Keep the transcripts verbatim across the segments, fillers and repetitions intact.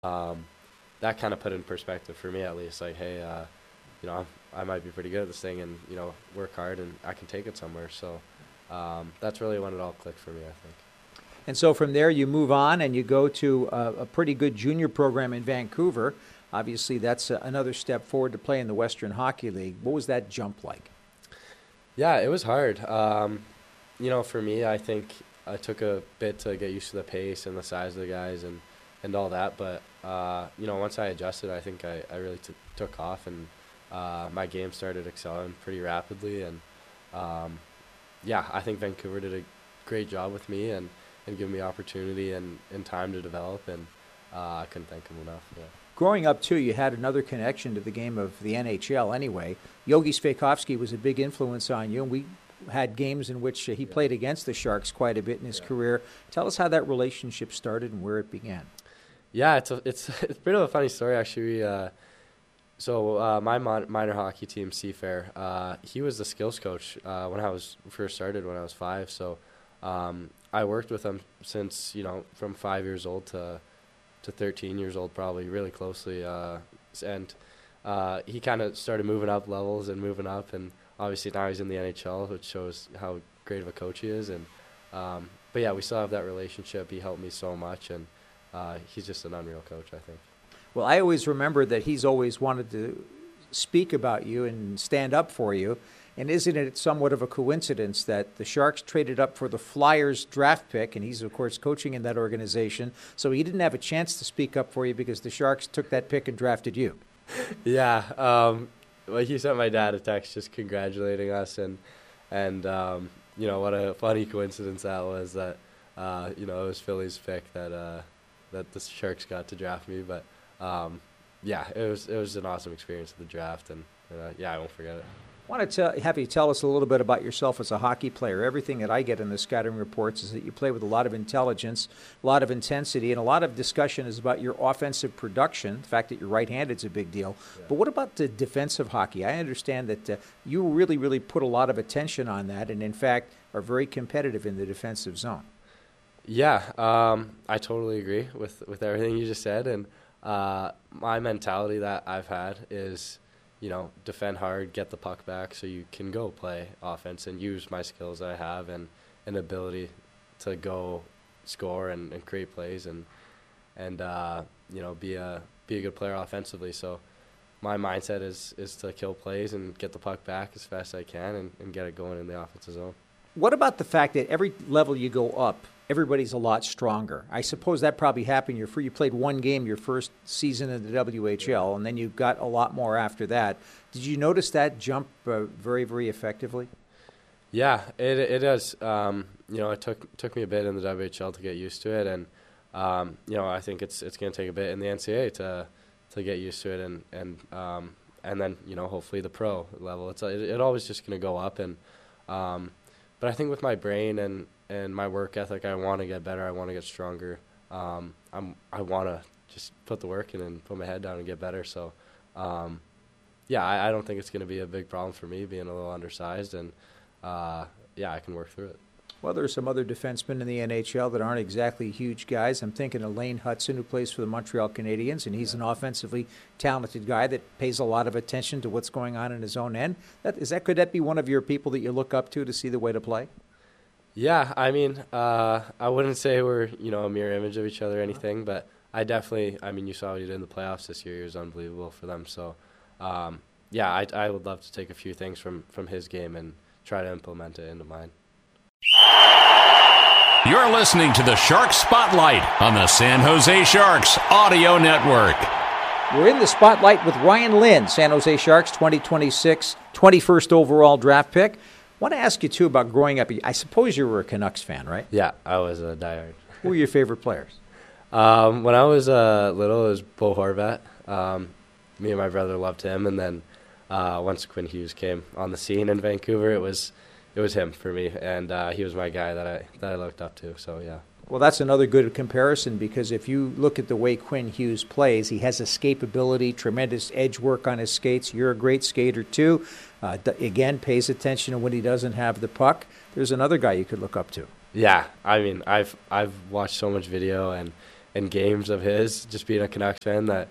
Um, that kind of put in perspective for me at least, like, hey, uh, you know, I might be pretty good at this thing and, you know, work hard and I can take it somewhere. So um, that's really when it all clicked for me, I think. And so from there you move on and you go to a, a pretty good junior program in Vancouver. Obviously that's a, another step forward to play in the Western Hockey League. What was that jump like? Yeah, it was hard. Um, you know, for me, I think I took a bit to get used to the pace and the size of the guys and, and all that. But, uh, you know, once I adjusted, I think I, I really t- took off and uh, my game started excelling pretty rapidly. And, um, yeah, I think Vancouver did a great job with me and, and giving me opportunity and, and time to develop. And uh, I couldn't thank them enough. Yeah. Growing up, too, you had another connection to the game of the N H L anyway. Yogi Sveikovsky was a big influence on you, and we had games in which uh, he yeah. played against the Sharks quite a bit in his yeah. career. Tell us how that relationship started and where it began. Yeah, it's a, it's, it's a bit of a funny story, actually. We, uh, so uh, my mon- minor hockey team, Seafair, uh, he was the skills coach uh, when I was first started when I was five. So um, I worked with him since, you know, from five years old to to thirteen years old, probably really closely. Uh, and uh, he kind of started moving up levels and moving up. And obviously now he's in the N H L, which shows how great of a coach he is. And um, but, yeah, we still have that relationship. He helped me so much. And uh, he's just an unreal coach, I think. Well, I always remember that he's always wanted to speak about you and stand up for you. And isn't it somewhat of a coincidence that the Sharks traded up for the Flyers draft pick, and he's, of course, coaching in that organization, so he didn't have a chance to speak up for you because the Sharks took that pick and drafted you? Yeah. Um, well, he sent my dad a text just congratulating us, and, and um, you know, what a funny coincidence that was that, uh, you know, it was Philly's pick that uh, that the Sharks got to draft me. But, um, yeah, it was it was an awesome experience at the draft, and, uh, yeah, I won't forget it. I want to have you tell us a little bit about yourself as a hockey player. Everything that I get in the scouting reports is that you play with a lot of intelligence, a lot of intensity, and a lot of discussion is about your offensive production. The fact that you're right-handed is a big deal. Yeah. But what about the defensive hockey? I understand that uh, you really, really put a lot of attention on that and, in fact, are very competitive in the defensive zone. Yeah, um, I totally agree with, with everything you just said. And uh, my mentality that I've had is – you know, defend hard, get the puck back so you can go play offense and use my skills that I have and an ability to go score and, and create plays and, and uh, you know, be a be a good player offensively. So my mindset is, is to kill plays and get the puck back as fast as I can and, and get it going in the offensive zone. What about the fact that every level you go up, everybody's a lot stronger? I suppose that probably happened. You're free, you played one game your first season in the W H L, and then you got a lot more after that. Did you notice that jump uh, very, very effectively? Yeah, it it does. Um, you know, it took took me a bit in the W H L to get used to it, and um, you know, I think it's it's going to take a bit in the N C A A to to get used to it, and and um, and then you know, hopefully the pro level. It's it, it always just going to go up, and um, but I think with my brain and and my work ethic, I want to get better. I want to get stronger. Um, I'm I want to just put the work in and put my head down and get better. So, um, yeah, I, I don't think it's going to be a big problem for me being a little undersized, and uh, yeah, I can work through it. Well, there are some other defensemen in the N H L that aren't exactly huge guys. I'm thinking of Lane Hudson, who plays for the Montreal Canadiens, and he's yeah. an offensively talented guy that pays a lot of attention to what's going on in his own end. That, is that could that be one of your people that you look up to to see the way to play? Yeah, I mean, uh, I wouldn't say we're, you know, a mirror image of each other or anything, but I definitely, I mean, you saw what he did in the playoffs this year. It was unbelievable for them. So, um, yeah, I, I would love to take a few things from, from his game and try to implement it into mine. You're listening to the Sharks Spotlight on the San Jose Sharks Audio Network. We're in the spotlight with Ryan Lynn, San Jose Sharks twenty twenty-six twenty-first overall draft pick. I want to ask you, too, about growing up. I suppose you were a Canucks fan, right? Yeah, I was a diehard. Who were your favorite players? Um, when I was uh, little, it was Bo Horvat. Um, me and my brother loved him. And then uh, once Quinn Hughes came on the scene in Vancouver, it was it was him for me. And uh, he was my guy that I that I looked up to. So, yeah. Well, that's another good comparison because if you look at the way Quinn Hughes plays, he has escapability, tremendous edge work on his skates. You're a great skater, too. Uh, again, pays attention to when he doesn't have the puck. There's another guy you could look up to. Yeah, I mean, I've I've watched so much video and and games of his, just being a Canucks fan, that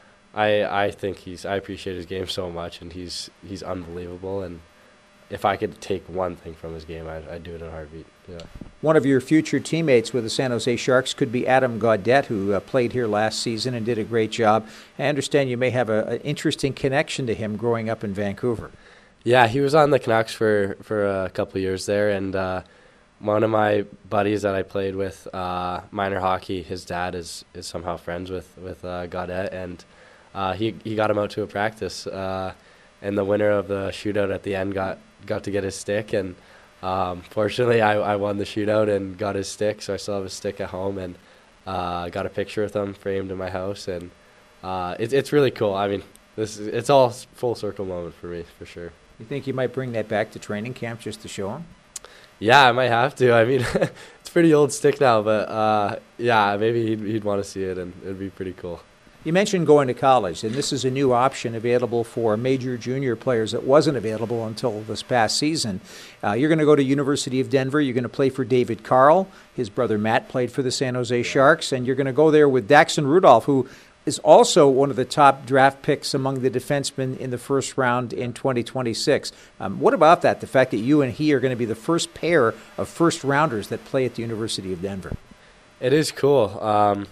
I I think he's I appreciate his game so much, and he's he's unbelievable. And if I could take one thing from his game, I'd, I'd do it in a heartbeat. Yeah. One of your future teammates with the San Jose Sharks could be Adam Gaudette, who uh, played here last season and did a great job. I understand you may have an interesting connection to him growing up in Vancouver. Yeah, he was on the Canucks for, for a couple of years there, and uh, one of my buddies that I played with, uh, minor hockey, his dad is, is somehow friends with, with uh, Gaudette, and uh, he, he got him out to a practice, uh, and the winner of the shootout at the end got, got to get his stick, and Um, fortunately, I, I won the shootout and got his stick, so I still have his stick at home, and uh, got a picture with him framed in my house, and uh, it, it's really cool. I mean, this is, it's all full circle moment for me, for sure. You think you might bring that back to training camp just to show him? Yeah, I might have to. I mean, it's a pretty old stick now, but uh, yeah, maybe he'd, he'd want to see it, and it'd be pretty cool. You mentioned going to college, and this is a new option available for major junior players that wasn't available until this past season. Uh, you're going to go to University of Denver. You're going to play for David Carl. His brother Matt played for the San Jose Sharks, and you're going to go there with Daxon Rudolph, who is also one of the top draft picks among the defensemen in the first round in twenty twenty-six. Um, what about that, the fact that you and he are going to be the first pair of first-rounders that play at the University of Denver? It is cool. Um,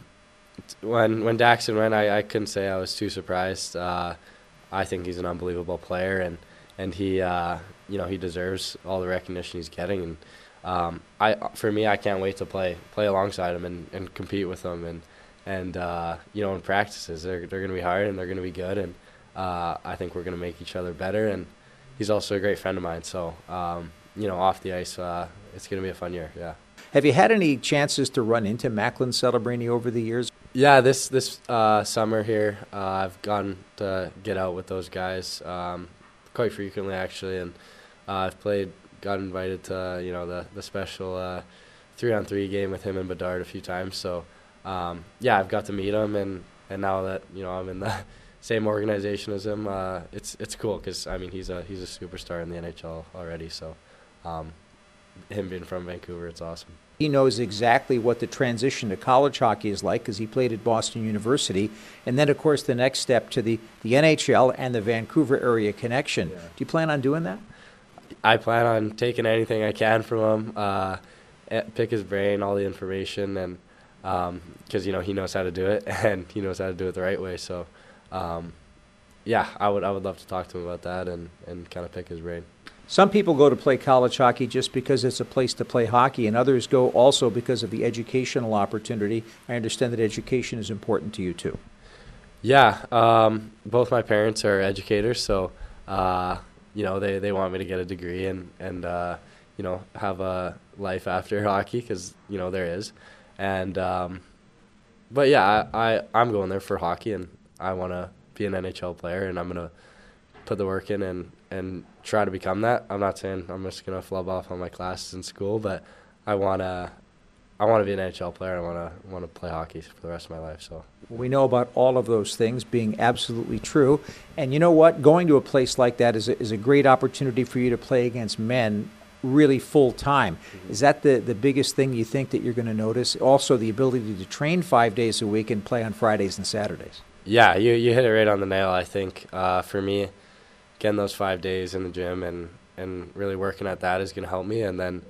When when Daxon went, I, I couldn't say I was too surprised. Uh, I think he's an unbelievable player, and and he uh, you know he deserves all the recognition he's getting. And um, I for me, I can't wait to play play alongside him and, and compete with him. And and uh, you know in practices, they're they're going to be hard and they're going to be good. And uh, I think we're going to make each other better. And he's also a great friend of mine. So um, you know off the ice, uh, it's going to be a fun year. Yeah. Have you had any chances to run into Macklin Celebrini over the years? Yeah, this this uh, summer here, uh, I've gotten to get out with those guys um, quite frequently, actually, and uh, I've played, got invited to you know the the special uh, three on three game with him and Bedard a few times. So um, yeah, I've got to meet him, and, and now that you know I'm in the same organization as him, uh, it's it's cool because I mean he's a he's a superstar in the N H L already. So um, him being from Vancouver, it's awesome. He knows exactly what the transition to college hockey is like because he played at Boston University. And then, of course, the next step to the, the N H L and the Vancouver area connection. Yeah. Do you plan on doing that? I plan on taking anything I can from him, uh, pick his brain, all the information, and because, um, you know, he knows how to do it, and he knows how to do it the right way. So, um, yeah, I would I would love to talk to him about that and, and kind of pick his brain. Some people go to play college hockey just because it's a place to play hockey, and others go also because of the educational opportunity. I understand that education is important to you, too. Yeah, um, both my parents are educators, so, uh, you know, they, they want me to get a degree and, and uh, you know, have a life after hockey because, you know, there is. And, um, but, yeah, I, I, I'm going there for hockey, and I want to be an N H L player, and I'm going to put the work in and, and try to become that. I'm not saying I'm just going to flub off on my classes in school, but I want to I want to be an N H L player. I want to want to play hockey for the rest of my life. So we know about all of those things being absolutely true. And you know what? Going to a place like that is a, is a great opportunity for you to play against men really full time. Mm-hmm. Is that the, the biggest thing you think that you're going to notice? Also, the ability to train five days a week and play on Fridays and Saturdays. Yeah, you, you hit it right on the nail, I think. Uh, for me, getting those five days in the gym and, and really working at that is going to help me. And then,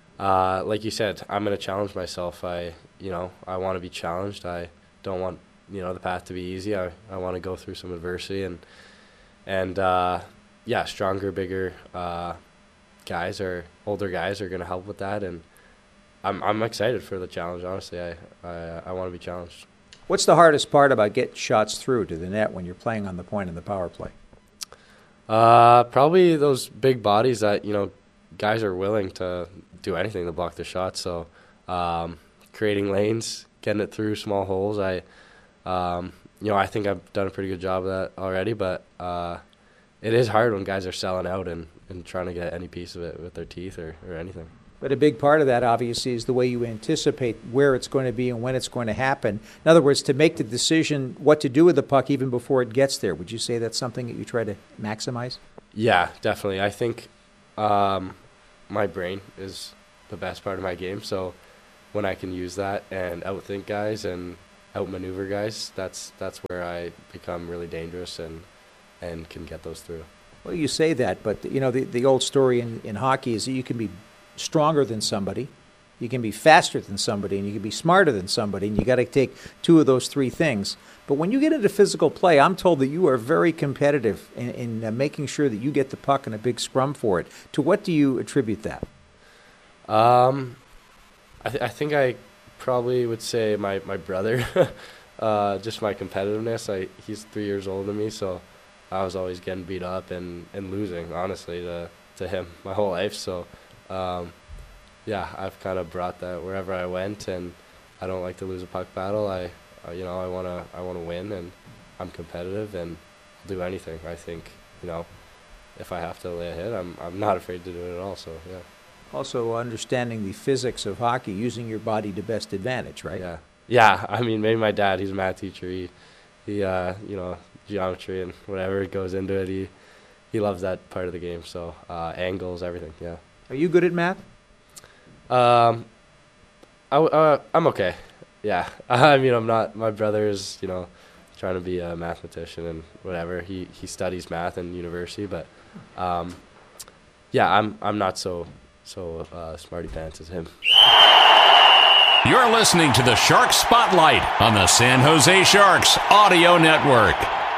uh, like you said, I'm going to challenge myself. I, you know, I want to be challenged. I don't want, you know, the path to be easy. I, I want to go through some adversity and, and uh, yeah, stronger, bigger uh, guys or older guys are going to help with that. And I'm I'm excited for the challenge, honestly. I, I, I want to be challenged. What's the hardest part about getting shots through to the net when you're playing on the point in the power play? Uh, probably those big bodies that, you know, guys are willing to do anything to block the shots. So, um, creating lanes, getting it through small holes. I, um, you know, I think I've done a pretty good job of that already, but, uh, it is hard when guys are selling out and, and trying to get any piece of it with their teeth or, or anything. But a big part of that, obviously, is the way you anticipate where it's going to be and when it's going to happen. In other words, to make the decision what to do with the puck even before it gets there. Would you say that's something that you try to maximize? Yeah, definitely. I think um, my brain is the best part of my game. So when I can use that and outthink guys and outmaneuver guys, that's that's where I become really dangerous and and can get those through. Well, you say that, but you know the, the old story in, in hockey is that you can be stronger than somebody, you can be faster than somebody, and you can be smarter than somebody, and you got to take two of those three things. But when you get into physical play, I'm told that you are very competitive in, in uh, making sure that you get the puck in a big scrum for it. To what do you attribute that? Um, I, th- I think I probably would say my my brother, uh, just my competitiveness. I he's three years older than me, so I was always getting beat up and, and losing, honestly, to to him my whole life. So, um, yeah, I've kind of brought that wherever I went, and I don't like to lose a puck battle. I, uh, you know, I wanna I wanna win, and I'm competitive, and I'll do anything. I think, you know, if I have to lay a hit, I'm I'm not afraid to do it at all. So yeah. Also understanding the physics of hockey, using your body to best advantage, right? Yeah, yeah. I mean, maybe my dad, he's a math teacher. He, he, uh, you know, geometry and whatever goes into it. He, he loves that part of the game. So uh, angles, everything. Yeah. Are you good at math? Um, I, uh, I'm okay. Yeah. I mean, I'm not. My brother is, you know, trying to be a mathematician and whatever. He he studies math in university, but, um, yeah, I'm I'm not so. So uh, smarty pants as him. You're listening to the Shark Spotlight on the San Jose Sharks Audio Network.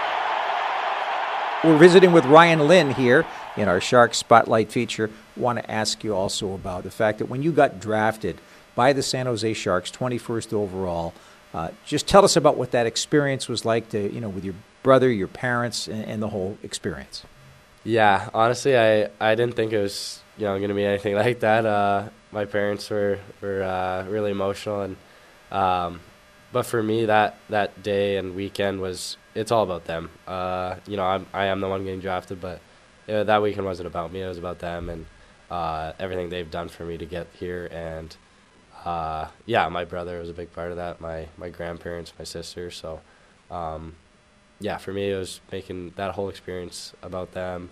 We're visiting with Ryan Lynn here in our Shark Spotlight feature. Want to ask you also about the fact that when you got drafted by the San Jose Sharks, twenty-first overall, uh, just tell us about what that experience was like to, you know, with your brother, your parents, and, and the whole experience. Yeah, honestly, I, I didn't think it was, you know, going to be anything like that. Uh, my parents were were uh, really emotional, and um, but for me, that that day and weekend was it's all about them. Uh, you know, I'm I am the one getting drafted, but you know, that weekend wasn't about me. It was about them and uh, everything they've done for me to get here. And uh, yeah, my brother was a big part of that. My my grandparents, my sister. So. Um, Yeah, for me, it was making that whole experience about them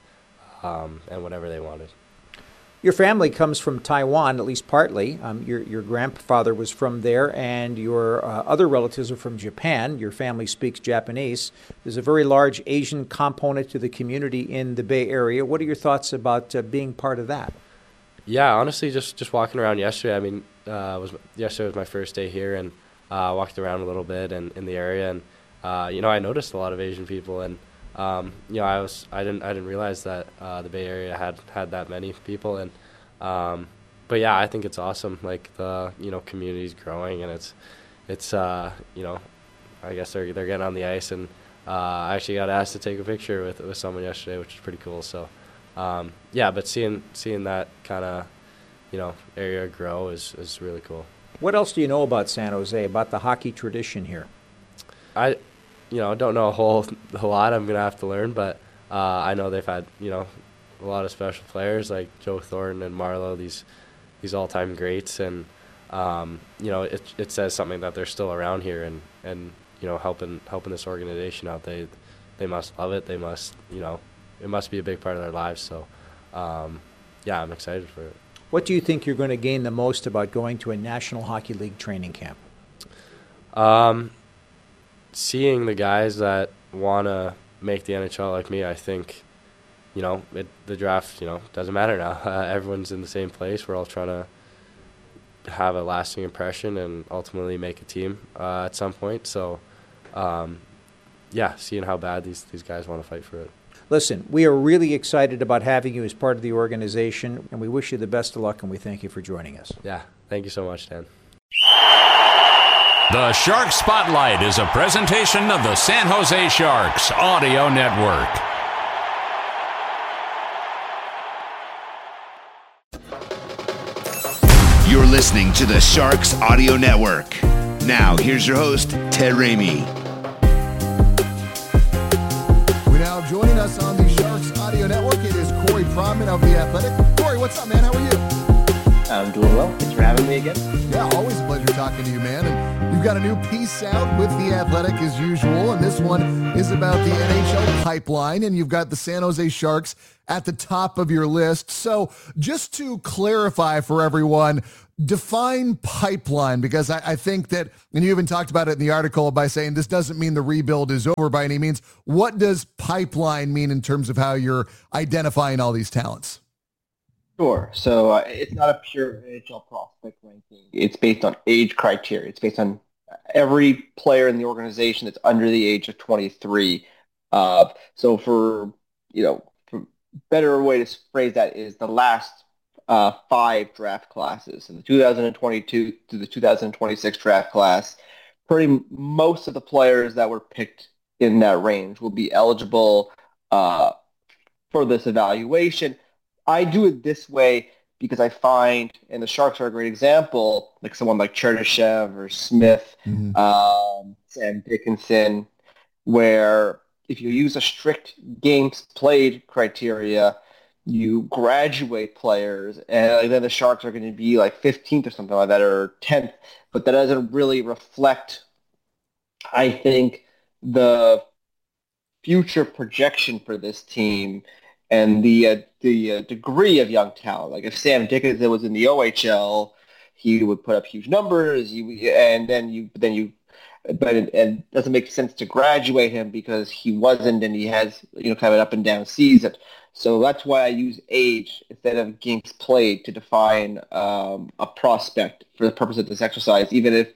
um, and whatever they wanted. Your family comes from Taiwan, at least partly. Um, your your grandfather was from there, and your uh, other relatives are from Japan. Your family speaks Japanese. There's a very large Asian component to the community in the Bay Area. What are your thoughts about uh, being part of that? Yeah, honestly, just, just walking around yesterday. I mean, uh, was yesterday was my first day here, and I uh, walked around a little bit and in the area, and Uh, you know, I noticed a lot of Asian people, and um, you know, I was I didn't I didn't realize that uh, the Bay Area had, had that many people, and um, but yeah, I think it's awesome. Like the you know community's growing, and it's it's uh, you know, I guess they're they're getting on the ice, and uh, I actually got asked to take a picture with with someone yesterday, which is pretty cool. So um, yeah, but seeing seeing that kind of you know area grow is is really cool. What else do you know about San Jose, about the hockey tradition here? I. You know, don't know a whole a lot. I'm gonna have to learn, but uh, I know they've had you know a lot of special players like Joe Thornton and Marleau, these these all-time greats, and um, you know it it says something that they're still around here and, and you know helping helping this organization out. They they must love it. They must you know it must be a big part of their lives. So um, yeah, I'm excited for it. What do you think you're going to gain the most about going to a National Hockey League training camp? Um. Seeing the guys that want to make the N H L like me, I think, you know, it, the draft, you know, doesn't matter now. Uh, everyone's in the same place. We're all trying to have a lasting impression and ultimately make a team uh, at some point. So, um, yeah, seeing how bad these, these guys want to fight for it. Listen, we are really excited about having you as part of the organization, and we wish you the best of luck, and we thank you for joining us. Yeah, thank you so much, Dan. The Shark Spotlight is a presentation of the San Jose Sharks Audio Network. You're listening to the Sharks Audio Network. Now, here's your host, Ted Ramey. We're now joining us on the Sharks Audio Network. It is Corey Pronman of The Athletic. Corey, what's up, man? How are you? I'm doing well. Thanks for having me again. Yeah, always a pleasure talking to you, man. And You've got a new piece out with The Athletic as usual, and this one is about the N H L pipeline, and you've got the San Jose Sharks at the top of your list. So just to clarify for everyone, define pipeline, because I, I think that, and you even talked about it in the article by saying this doesn't mean the rebuild is over by any means. What does pipeline mean in terms of how you're identifying all these talents? Sure. So uh, it's not a pure N H L prospect ranking. It's based on age criteria. It's based on every player in the organization that's under the age of twenty-three. Uh, so for, you know, for better way to phrase that is the last uh, five draft classes. So the two thousand twenty-two to the two thousand twenty-six draft class, pretty most of the players that were picked in that range will be eligible uh, for this evaluation. I do it this way because I find, and the Sharks are a great example, like someone like Cheryshev or Smith, mm-hmm. um, Sam Dickinson, where if you use a strict games played criteria, you graduate players, and then the Sharks are going to be like fifteenth or something like that, or tenth, but that doesn't really reflect, I think, the future projection for this team and the uh, the uh, degree of young talent. Like if Sam Dickinson was in the O H L, he would put up huge numbers. You, and then you then you, but it, and it doesn't make sense to graduate him because he wasn't, and he has you know kind of an up and down season. So that's why I use age instead of games played to define um, a prospect for the purpose of this exercise. Even if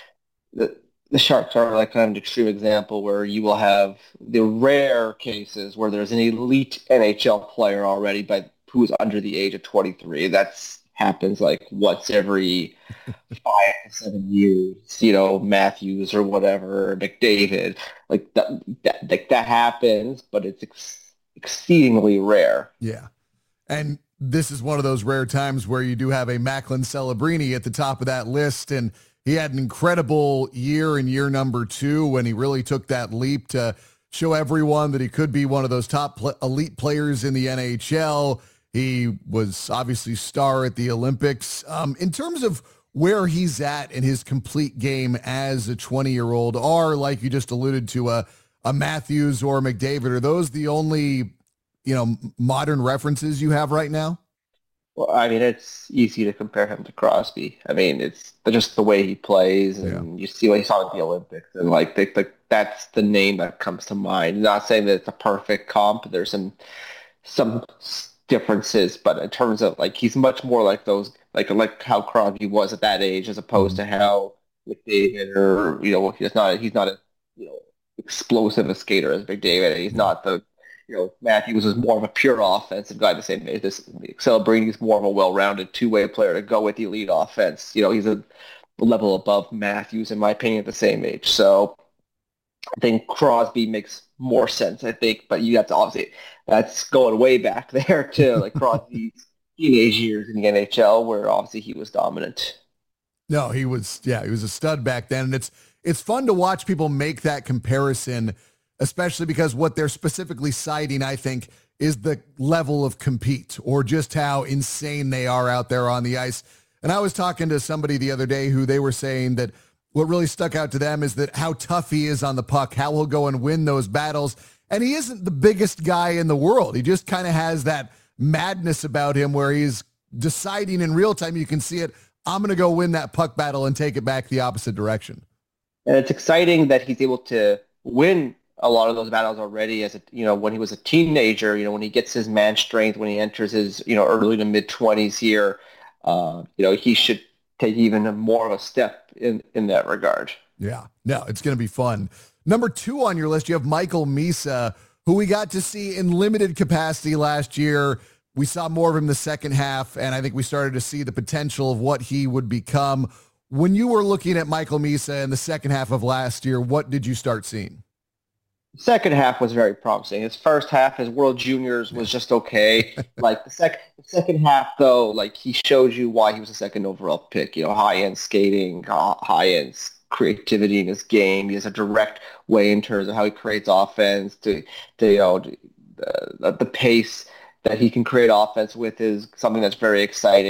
the The Sharks are like kind of an extreme example where you will have the rare cases where there's an elite N H L player already but who's under the age of twenty-three. That's happens like once every five to seven years, you know, Matthews or whatever, McDavid. Like that, that, like that happens, but it's ex- exceedingly rare. Yeah. And this is one of those rare times where you do have a Macklin Celebrini at the top of that list, and he had an incredible year in year number two when he really took that leap to show everyone that he could be one of those top pl- elite players in the N H L. He was obviously star at the Olympics. Um, in terms of where he's at in his complete game as a twenty-year-old, or like you just alluded to, a, a Matthews or McDavid, are those the only, you know, modern references you have right now? Well, I mean, it's easy to compare him to Crosby. I mean, it's just the way he plays, and yeah. you see what he saw at the Olympics, and like, they, like that's the name that comes to mind. Not saying that it's a perfect comp. There's some some differences, but in terms of like, he's much more like those, like like how Crosby was at that age, as opposed mm-hmm. to how McDavid, or you know, he's not he's not a you know explosive a skater as McDavid. He's mm-hmm. not the You know, Matthews was more of a pure offensive guy the same way. This Celebrini is more of a well-rounded two-way player to go with the elite offense. You know, he's a level above Matthews, in my opinion, at the same age. So I think Crosby makes more sense, I think. But you have to obviously, that's going way back there, too. Like Crosby's teenage years in the N H L, where obviously he was dominant. No, he was, yeah, he was a stud back then. And it's it's fun to watch people make that comparison, especially because what they're specifically citing, I think, is the level of compete, or just how insane they are out there on the ice. And I was talking to somebody the other day who they were saying that what really stuck out to them is that how tough he is on the puck, how he'll go and win those battles. And he isn't the biggest guy in the world. He just kind of has that madness about him where he's deciding in real time. You can see it. I'm going to go win that puck battle and take it back the opposite direction. And it's exciting that he's able to win a lot of those battles already as a, you know, when he was a teenager, you know, when he gets his man strength, when he enters his, you know, early to mid twenties here, uh, you know, he should take even more of a step in, in that regard. Yeah, no, it's going to be fun. Number two on your list, you have Michael Misa, who we got to see in limited capacity last year. We saw more of him the second half, and I think we started to see the potential of what he would become. When you were looking at Michael Misa in the second half of last year, what did you start seeing? Second half was very promising. His first half, his World Juniors, was just okay. Like the second, the second half, though, like he showed you why he was a second overall pick. You know, high end skating, high end creativity in his game. He has a direct way in terms of how he creates offense. To, to you know, the, the pace that he can create offense with is something that's very exciting.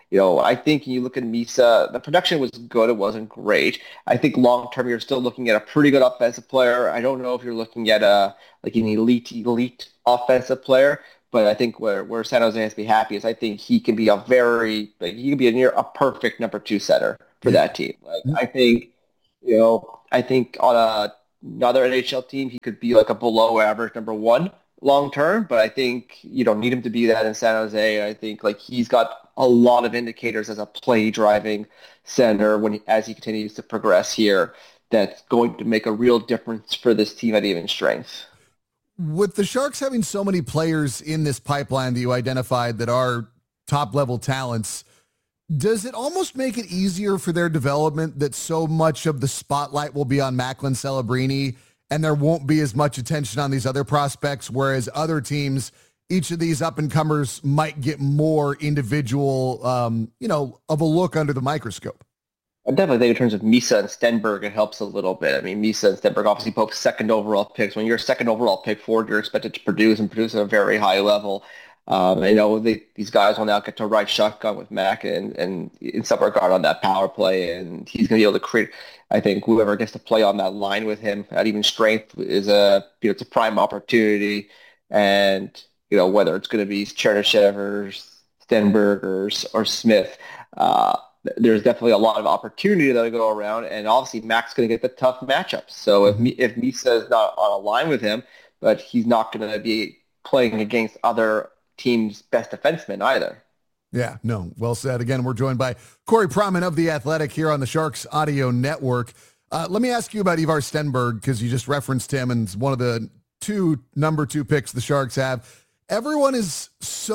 You know, I think you look at Misa, the production was good. It wasn't great. I think long term, you're still looking at a pretty good offensive player. I don't know if you're looking at a like an elite, elite offensive player, but I think where, where San Jose has to be happy is I think he can be a very, like, he can be a near a perfect number two center for that team. Like, I think, you know, I think on a, another N H L team, he could be like a below average number one long term, but I think you don't need him to be that in San Jose. I think like he's got a lot of indicators as a play driving center when he, as he continues to progress here, that's going to make a real difference for this team at even strength. With the Sharks having so many players in this pipeline that you identified that are top level talents, does it almost make it easier for their development that so much of the spotlight will be on Macklin Celebrini and there won't be as much attention on these other prospects, whereas other teams, each of these up-and-comers might get more individual, um, you know, of a look under the microscope? I definitely think in terms of Misa and Stenberg, it helps a little bit. I mean, Misa and Stenberg obviously both second overall picks. When you're a second overall pick forward, you're expected to produce and produce at a very high level. Um, you know, they, these guys will now get to ride shotgun with Mac and, and in some regard on that power play, and he's going to be able to create. I think whoever gets to play on that line with him at even strength is a, you know, it's a prime opportunity. And, you know, whether it's going to be Chernyshев or Stenberg or, or Smith, uh, there's definitely a lot of opportunity that'll go around, and obviously Mac's going to get the tough matchups. So if if Misa is not on a line with him, but he's not going to be playing against other team's best defensemen either. Yeah, no, well said. Again, we're joined by Corey Pronman of The Athletic here on the Sharks Audio Network. Uh, let me ask you about Ivar Stenberg, because you just referenced him and one of the two number two picks the Sharks have. Everyone is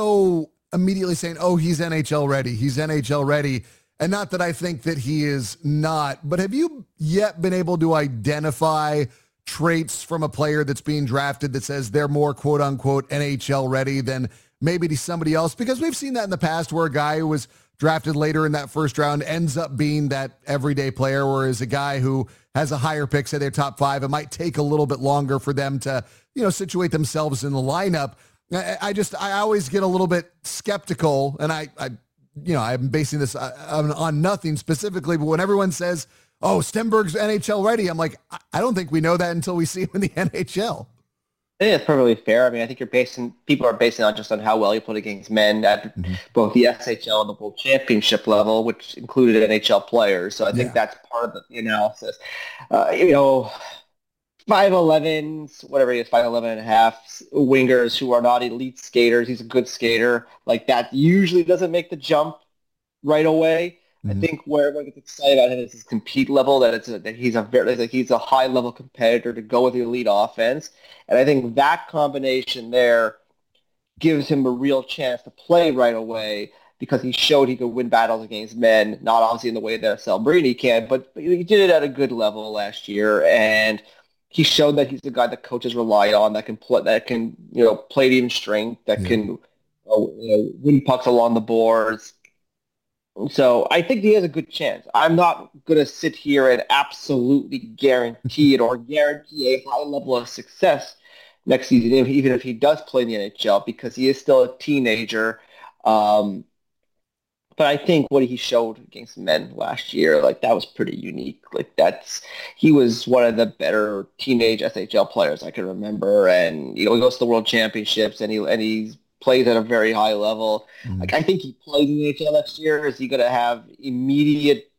so immediately saying, oh, he's N H L ready. He's N H L ready. And not that I think that he is not, but have you yet been able to identify traits from a player that's being drafted that says they're more quote unquote N H L ready than maybe to somebody else? Because we've seen that in the past where a guy who was drafted later in that first round ends up being that everyday player, whereas a guy who has a higher pick, say their top five, it might take a little bit longer for them to, you know, situate themselves in the lineup. I, I just, I always get a little bit skeptical, and I, I you know, I'm basing this on, on nothing specifically, but when everyone says, oh, Stenberg's N H L ready, I'm like, I don't think we know that until we see him in the N H L. I think it's perfectly fair. I mean, I think you're basing, people are basing not just on how well you played against men at mm-hmm. both the S H L and the World Championship level, which included N H L players. So I think yeah. that's part of the analysis. Uh, you know, five elevens, whatever he is, five eleven and a half, wingers who are not elite skaters. He's a good skater. Like, that usually doesn't make the jump right away. Mm-hmm. I think where everyone gets excited about him is his compete level, that it's a, that he's a very like he's a high level competitor to go with the elite offense, and I think that combination there gives him a real chance to play right away because he showed he could win battles against men, not obviously in the way that Celebrini can, but he did it at a good level last year, and he showed that he's the guy that coaches rely on, that can play, that can you know play to even strength, that yeah. can uh, you know, win pucks along the boards. So I think he has a good chance. I'm not going to sit here and absolutely guarantee it or guarantee a high level of success next season, even if he does play in the N H L, because he is still a teenager. Um, but I think what he showed against men last year, like that was pretty unique. Like that's he was one of the better teenage S H L players I can remember, and you know he goes to the World Championships and he and he's plays at a very high level. Mm-hmm. Like I think he plays in the N H L next year. Is he going to have immediate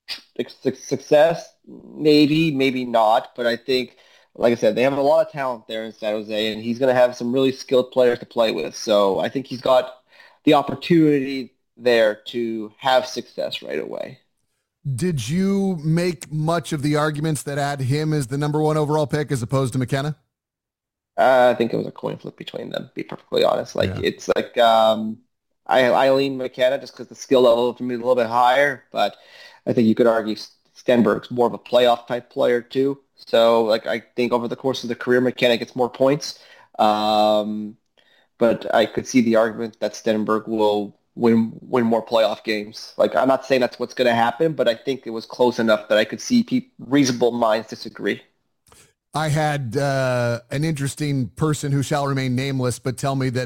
success? Maybe, maybe not. But I think, like I said, they have a lot of talent there in San Jose, and he's going to have some really skilled players to play with. So I think he's got the opportunity there to have success right away. Did you make much of the arguments that had him as the number one overall pick as opposed to McKenna? Uh, I think it was a coin flip between them, to be perfectly honest. Like, yeah. it's like um, I, I lean McKenna just because the skill level for me is a little bit higher, but I think you could argue Stenberg's more of a playoff type player too. So, like, I think over the course of the career, McKenna gets more points. Um, but I could see the argument that Stenberg will win win more playoff games. Like, I'm not saying that's what's going to happen, but I think it was close enough that I could see pe- reasonable minds disagree. I had uh, an interesting person who shall remain nameless, but tell me that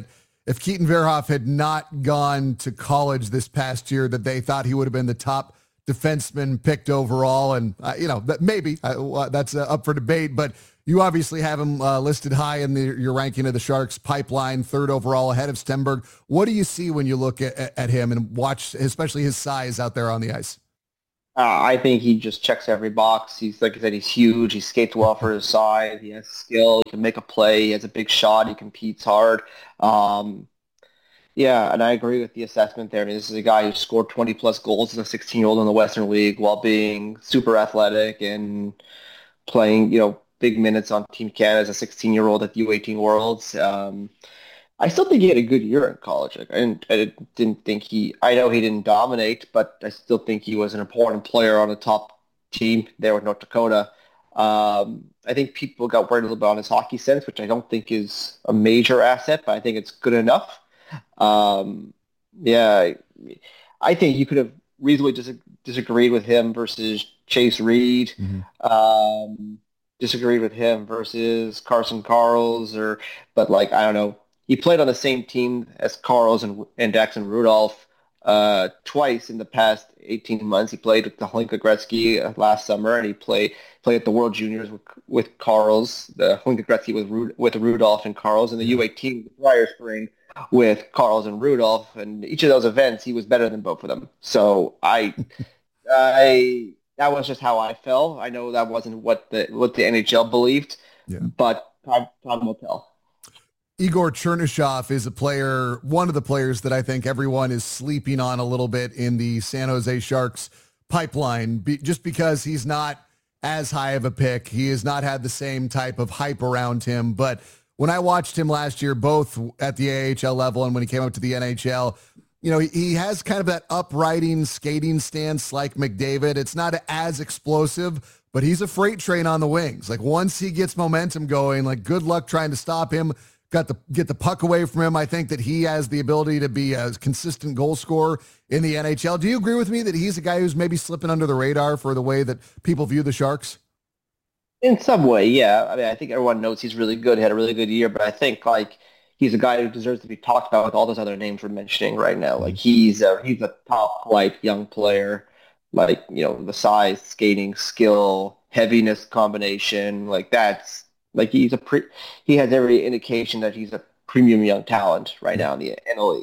if Keaton Verhoff had not gone to college this past year, that they thought he would have been the top defenseman picked overall. And, uh, you know, that maybe uh, that's uh, up for debate, but you obviously have him uh, listed high in the, your ranking of the Sharks pipeline, third overall ahead of Stenberg. What do you see when you look at, at him and watch, especially his size out there on the ice? Uh, I think he just checks every box. He's, like I said, he's huge. He skates well for his size. He has skill. He can make a play. He has a big shot. He competes hard. Um, yeah, and I agree with the assessment there. I mean, this is a guy who scored twenty plus goals as a sixteen-year-old in the Western League while being super athletic and playing, you know, big minutes on Team Canada as a sixteen-year-old at the U eighteen Worlds. Um, I still think he had a good year in college. Like, I didn't, I didn't think he. I know he didn't dominate, but I still think he was an important player on the top team there with North Dakota. Um, I think people got worried a little bit on his hockey sense, which I don't think is a major asset, but I think it's good enough. Um, yeah, I think you could have reasonably dis- disagreed with him versus Chase Reed. Mm-hmm. Um, disagreed with him versus Carson Karls, or but like I don't know. He played on the same team as Karls and, and Daxon Rudolph uh, twice in the past eighteen months. He played with the Hlinka Gretzky uh, last summer, and he played played at the World Juniors with, with Karls, the Hlinka Gretzky with Ru- with Rudolph and Karls, and the U eighteen the prior spring with Karls and Rudolph. And each of those events, he was better than both of them. So I, I that was just how I felt. I know that wasn't what the what the N H L believed, yeah. but time, time will tell. Igor Chernyshov is a player, one of the players that I think everyone is sleeping on a little bit in the San Jose Sharks pipeline, be, just because he's not as high of a pick. He has not had the same type of hype around him. But when I watched him last year, both at the A H L level and when he came up to the N H L, you know, he, he has kind of that uprighting skating stance like McDavid. It's not as explosive, but he's a freight train on the wings. Like once he gets momentum going, like good luck trying to stop him. Got the get the puck away from him. I think that he has the ability to be a consistent goal scorer in the N H L. Do you agree with me that he's a guy who's maybe slipping under the radar for the way that people view the Sharks? In some way, yeah. I mean, I think everyone knows he's really good. He had a really good year, but I think like he's a guy who deserves to be talked about with all those other names we're mentioning right now. Like he's a, he's a top flight young player. Like, you know, the size, skating, skill, heaviness combination, like that's. Like he's a pre, he has every indication that he's a premium young talent right now in the N L league.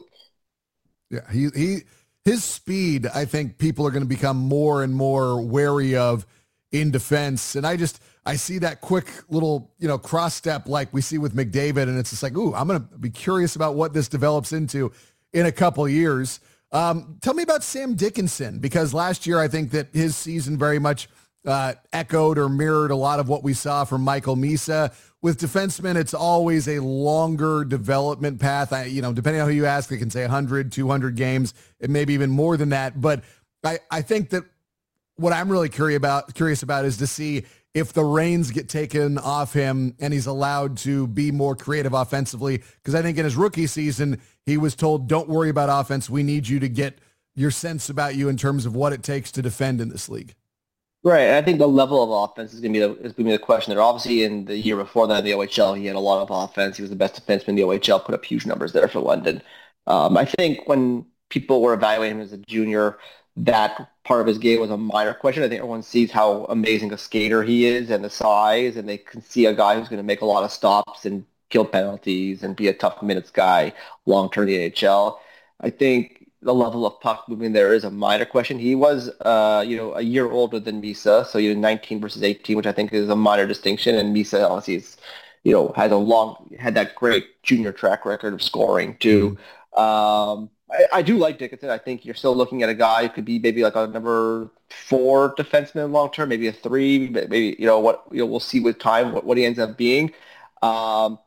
Yeah, he he his speed. I think people are going to become more and more wary of in defense, and I just I see that quick little you know cross step like we see with McDavid, and it's just like, ooh, I'm going to be curious about what this develops into in a couple years. Um, tell me about Sam Dickinson, because last year I think that his season very much. Uh, echoed or mirrored a lot of what we saw from Michael Misa. With defensemen, it's always a longer development path. I, you know, depending on who you ask, they can say one hundred, two hundred games, and maybe even more than that. But I, I think that what I'm really curious about, curious about is to see if the reins get taken off him and he's allowed to be more creative offensively. Because I think in his rookie season, he was told, don't worry about offense. We need you to get your sense about you in terms of what it takes to defend in this league. Right. I think the level of offense is going to be the is going to be the question there. Obviously, in the year before that in the O H L, he had a lot of offense. He was the best defenseman in the O H L, put up huge numbers there for London. Um, I think when people were evaluating him as a junior, that part of his game was a minor question. I think everyone sees how amazing a skater he is and the size, and they can see a guy who's going to make a lot of stops and kill penalties and be a tough minutes guy long-term in the N H L. I think the level of puck movement there is a minor question. He was, uh, you know, a year older than Misa, so you know, nineteen versus eighteen, which I think is a minor distinction. And Misa obviously is, you know, has a long, had that great junior track record of scoring too. Mm-hmm. Um, I, I do like Dickinson. I think you're still looking at a guy who could be maybe like a number four defenseman long term, maybe a three, maybe you know what you know we'll see with time what, what he ends up being. Um,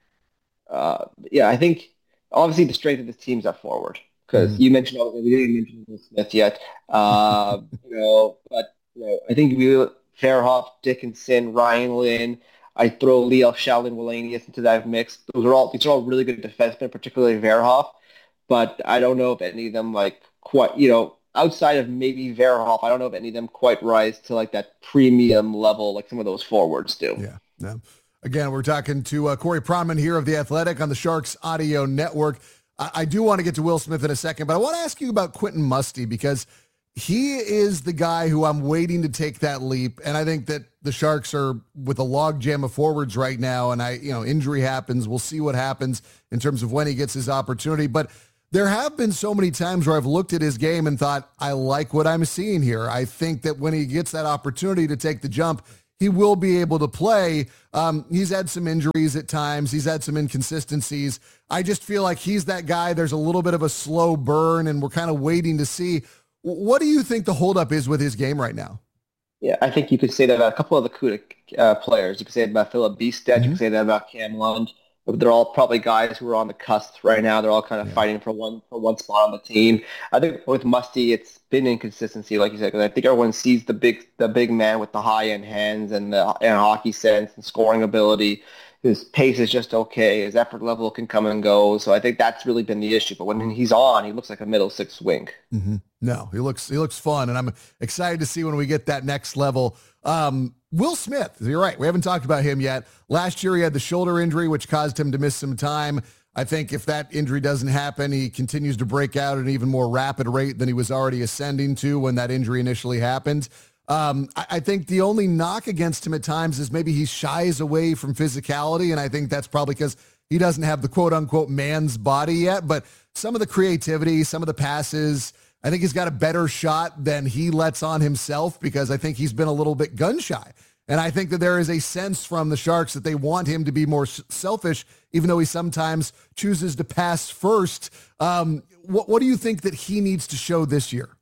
uh, yeah, I think obviously the strength of this team's up forward. Because mm-hmm. you mentioned, we didn't mention Will Smith yet, uh, you know, but you know, I think we Verhoff, Dickinson, Ryan Lynn. I throw Leo Shalin, Wallenius into that mix. Those are all these are all really good defensemen, particularly Verhoff. But I don't know if any of them like quite, you know, outside of maybe Verhoff, I don't know if any of them quite rise to like that premium level like some of those forwards do. Yeah, yeah. Again, we're talking to uh, Corey Pronman here of The Athletic on the Sharks Audio Network. I, I do want to get to Will Smith in a second, but I want to ask you about Quentin Musty because he is the guy who I'm waiting to take that leap. And I think that the Sharks are with a logjam of forwards right now. And I, you know, injury happens. We'll see what happens in terms of when he gets his opportunity. But there have been so many times where I've looked at his game and thought, I like what I'm seeing here. I think that when he gets that opportunity to take the jump, he will be able to play. Um, he's had some injuries at times. He's had some inconsistencies. I just feel like he's that guy. There's a little bit of a slow burn, and we're kind of waiting to see. What do you think the holdup is with his game right now? Yeah, I think you could say that about a couple of the Kuda uh, players. You could say that about Philip Beestead. Mm-hmm. You could say that about Cam Lund. They're all probably guys who are on the cusp right now. They're all kind of yeah. fighting for one for one spot on the team. I think with Musty, it's been inconsistency, like you said, because I think everyone sees the big the big man with the high end hands and the and hockey sense and scoring ability. His pace is just okay. His effort level can come and go. So I think that's really been the issue. But when he's on, he looks like a middle six wing. Mm-hmm. No, he looks he looks fun, and I'm excited to see when we get that next level. Um, Will Smith, you're right. We haven't talked about him yet. Last year he had the shoulder injury, which caused him to miss some time. I think if that injury doesn't happen, he continues to break out at an even more rapid rate than he was already ascending to when that injury initially happened. Um, I, I think the only knock against him at times is maybe he shies away from physicality, and I think that's probably because he doesn't have the quote-unquote man's body yet. But some of the creativity, some of the passes, I think he's got a better shot than he lets on himself because I think he's been a little bit gun-shy. And I think that there is a sense from the Sharks that they want him to be more selfish, even though he sometimes chooses to pass first. Um, what, what do you think that he needs to show this year?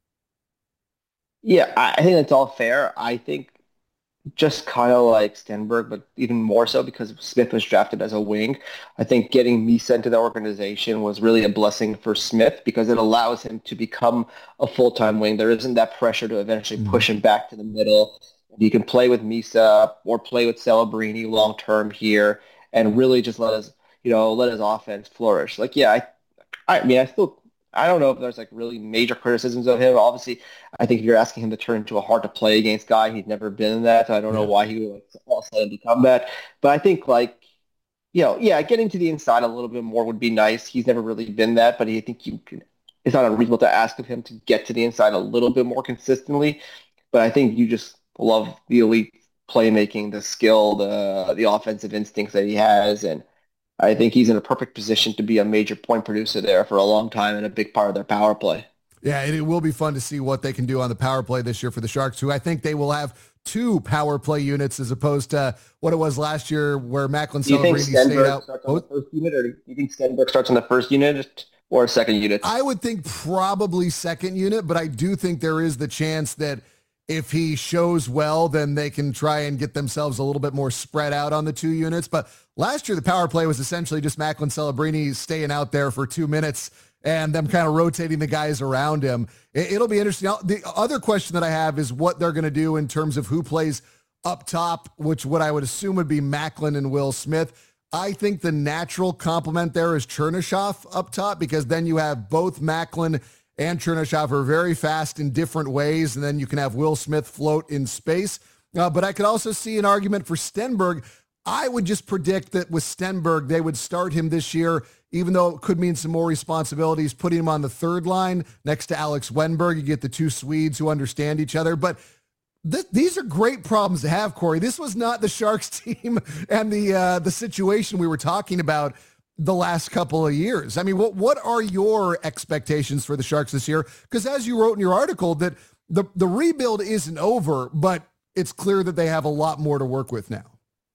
Yeah, I think that's all fair. I think just kind of like Stenberg, but even more so because Smith was drafted as a wing. I think getting Misa into the organization was really a blessing for Smith because it allows him to become a full-time wing. There isn't that pressure to eventually mm-hmm. push him back to the middle. You can play with Misa or play with Celebrini long-term here and really just let us, you know, let his offense flourish. Like, yeah, I, I mean, I still, I don't know if there's like really major criticisms of him. Obviously, I think if you're asking him to turn into a hard-to-play against guy, he's never been in that. So I don't know why he would like, all of a sudden become that. But I think like, you know, yeah, getting to the inside a little bit more would be nice. He's never really been that, but I think you can. It's not unreasonable to ask of him to get to the inside a little bit more consistently. But I think you just love the elite playmaking, the skill, the the offensive instincts that he has, and I think he's in a perfect position to be a major point producer there for a long time and a big part of their power play. Yeah, it will be fun to see what they can do on the power play this year for the Sharks, who I think they will have two power play units as opposed to what it was last year where Macklin Celebrini stayed out. Starts on the first unit, or do you think Stenberg starts on the first unit or second unit? I would think probably second unit, but I do think there is the chance that if he shows well, then they can try and get themselves a little bit more spread out on the two units. But last year, the power play was essentially just Macklin Celebrini staying out there for two minutes and them kind of rotating the guys around him. It, it'll be interesting. The other question that I have is what they're going to do in terms of who plays up top, which what I would assume would be Macklin and Will Smith. I think the natural complement there is Chernyshov up top because then you have both Macklin and Chernyshov are very fast in different ways, and then you can have Will Smith float in space. Uh, but I could also see an argument for Stenberg. I would just predict that with Stenberg, they would start him this year, even though it could mean some more responsibilities, putting him on the third line next to Alex Wennberg. You get the two Swedes who understand each other. But th- these are great problems to have, Corey. This was not the Sharks team and the uh, the situation we were talking about the last couple of years. I mean, what what are your expectations for the Sharks this year? Because as you wrote in your article, that the, the rebuild isn't over, but it's clear that they have a lot more to work with now.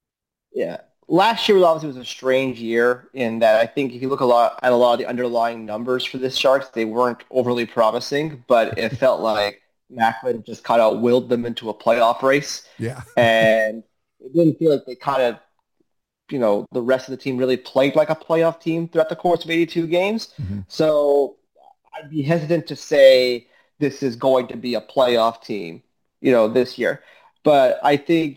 Yeah. Last year obviously was a strange year in that I think if you look a lot at a lot of the underlying numbers for this Sharks, they weren't overly promising, but it felt like Macklin just kind of willed them into a playoff race. Yeah. And it didn't feel like they kind of you know, the rest of the team really played like a playoff team throughout the course of eighty-two games. Mm-hmm. So I'd be hesitant to say this is going to be a playoff team, you know, this year. But I think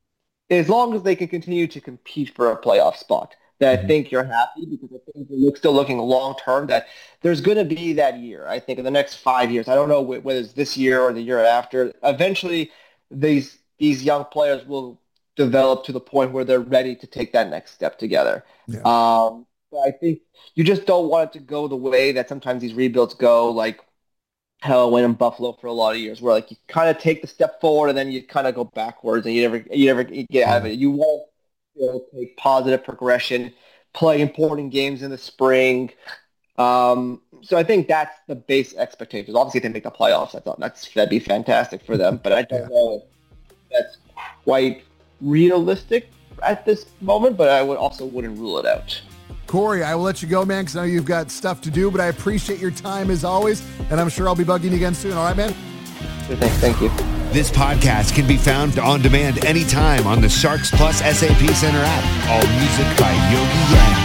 as long as they can continue to compete for a playoff spot, that mm-hmm. I think you're happy because I think you're still looking long-term that there's going to be that year. I think in the next five years, I don't know whether it's this year or the year after, eventually these these young players will developed to the point where they're ready to take that next step together. Yeah. Um, but I think you just don't want it to go the way that sometimes these rebuilds go, like how it went in Buffalo for a lot of years, where like you kind of take the step forward and then you kind of go backwards and you never you never get out of it. You want to, you know, take positive progression, play important games in the spring. Um, so I think that's the base expectations. Obviously, if they make the playoffs, that's that's that'd be fantastic for them. But I don't yeah. know if that's quite realistic at this moment. But I would also wouldn't rule it out. Corey, I will let you go, man, because I know you've got stuff to do, but I appreciate your time as always, and I'm sure I'll be bugging you again soon. All right, man? Thanks. Thank you. This podcast can be found on demand anytime on the Sharks Plus S A P Center app. All music by Yogi Yang.